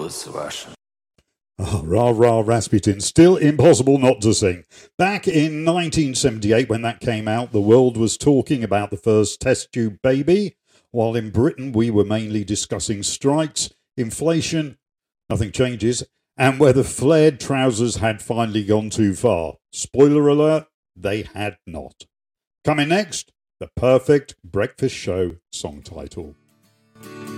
голос ваш. Oh, rah, rah, Rasputin. Still impossible not to sing. Back in 1978, when that came out, the world was talking about the first test tube baby, while in Britain we were mainly discussing strikes, inflation, nothing changes, and whether flared trousers had finally gone too far. Spoiler alert, they had not. Coming next, the perfect breakfast show song title.